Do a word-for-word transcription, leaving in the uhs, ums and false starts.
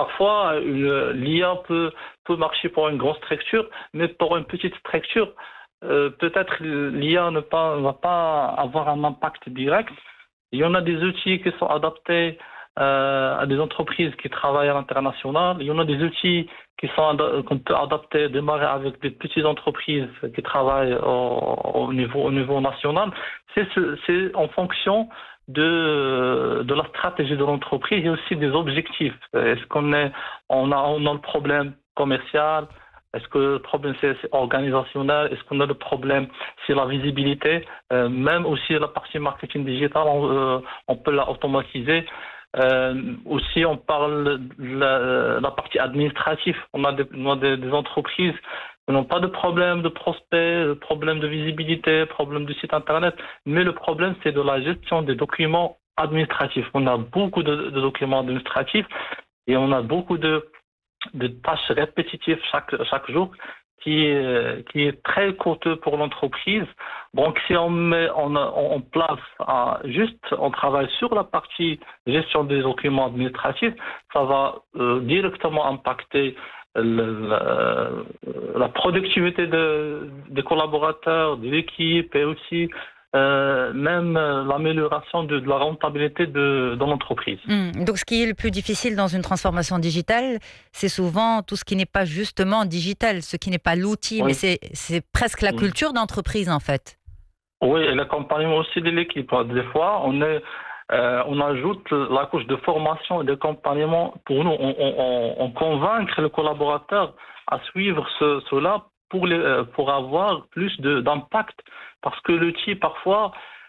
Parfois, une- l'I A peut, peut marcher pour une grande structure, mais pour une petite structure, euh, peut-être l'I A ne pas, va pas avoir un impact direct. Il y en a des outils qui sont adaptés euh, à des entreprises qui travaillent à l'international. Il y en a des outils qui sont ada- qu'on peut adapter, démarrer avec des petites entreprises qui travaillent au, au niveau, au niveau national. C'est, ce- c'est en fonction de, de la stratégie de l'entreprise et aussi des objectifs. Est-ce qu'on est, on a, on a le problème commercial? Est-ce que le problème c'est, c'est organisationnel? Est-ce qu'on a le problème c'est la visibilité? Euh, même aussi la partie marketing digital, on, euh, on peut la automatiser. Euh, aussi, on parle de la, la partie administrative. On a, des, on a des, des entreprises qui n'ont pas de problème de prospect, de problème de visibilité, problème de site internet, mais le problème c'est de la gestion des documents administratifs. On a beaucoup de, de documents administratifs et on a beaucoup de de tâches répétitives chaque, chaque jour qui est, qui est très coûteux pour l'entreprise. Donc, si on met en, en place un- juste, on travaille sur la partie gestion des documents administratifs, ça va euh, directement impacter le- la, la productivité de, des collaborateurs, de l'équipe et aussi euh, même euh, l'amélioration de, de la rentabilité de, de l'entreprise. Hmm. Donc, ce qui est le plus difficile dans une transformation digitale, c'est souvent tout ce qui n'est pas justement digital, ce qui n'est pas l'outil, mais Oui. c'est, c'est presque la Mm. culture d'entreprise, en fait. Oui, et l'accompagnement aussi de l'équipe. Des fois, on est, euh, on ajoute la couche de formation et d'accompagnement pour nous. On, on, on, on convainc le collaborateur à suivre ce, cela pour, les, euh, pour avoir plus de, d'impact. Parce que l'outil, parfois,